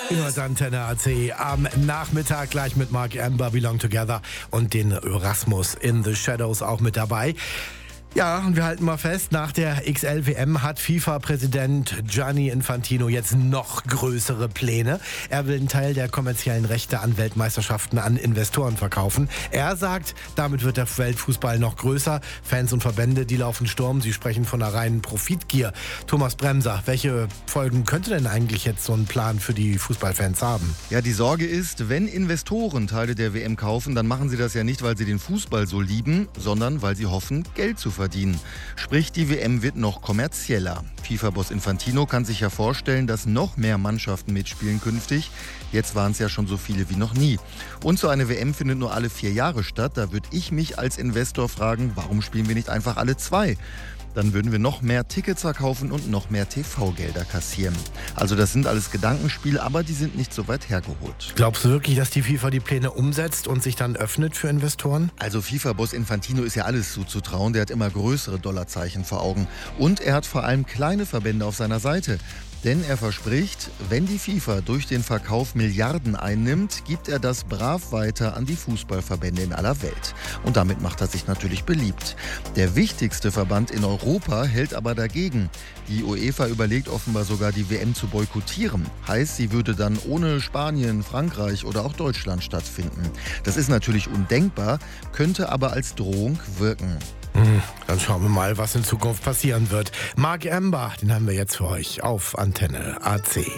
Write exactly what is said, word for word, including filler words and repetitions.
Über der Antenne A C am Nachmittag gleich mit Mark Amber, Belong Together und den Rasmus in the Shadows auch mit dabei. Ja, und wir halten mal fest, nach der X L W M hat FIFA-Präsident Gianni Infantino jetzt noch größere Pläne. Er will einen Teil der kommerziellen Rechte an Weltmeisterschaften an Investoren verkaufen. Er sagt, damit wird der Weltfußball noch größer. Fans und Verbände, die laufen Sturm. Sie sprechen von einer reinen Profitgier. Thomas Bremser, welche Folgen könnte denn eigentlich jetzt so ein Plan für die Fußballfans haben? Ja, die Sorge ist, wenn Investoren Teile der W M kaufen, dann machen sie das ja nicht, weil sie den Fußball so lieben, sondern weil sie hoffen, Geld zu verdienen. Sprich, die W M wird noch kommerzieller. FIFA-Boss Infantino kann sich ja vorstellen, dass noch mehr Mannschaften mitspielen künftig. Jetzt waren es ja schon so viele wie noch nie. Und so eine W M findet nur alle vier Jahre statt. Da würde ich mich als Investor fragen, warum spielen wir nicht einfach alle zwei? Dann würden wir noch mehr Tickets verkaufen und noch mehr T V-Gelder kassieren. Also das sind alles Gedankenspiele, aber die sind nicht so weit hergeholt. Glaubst du wirklich, dass die FIFA die Pläne umsetzt und sich dann öffnet für Investoren? Also FIFA-Boss Infantino ist ja alles zuzutrauen. Der hat immer größere Dollarzeichen vor Augen. Und er hat vor allem kleine Verbände auf seiner Seite. Denn er verspricht, wenn die FIFA durch den Verkauf Milliarden einnimmt, gibt er das brav weiter an die Fußballverbände in aller Welt. Und damit macht er sich natürlich beliebt. Der wichtigste Verband in Europa hält aber dagegen. Die UEFA überlegt offenbar sogar, die W M zu boykottieren. Heißt, sie würde dann ohne Spanien, Frankreich oder auch Deutschland stattfinden. Das ist natürlich undenkbar, könnte aber als Drohung wirken. Dann schauen wir mal, was in Zukunft passieren wird. Mark Amber, den haben wir jetzt für euch auf Antenne A C.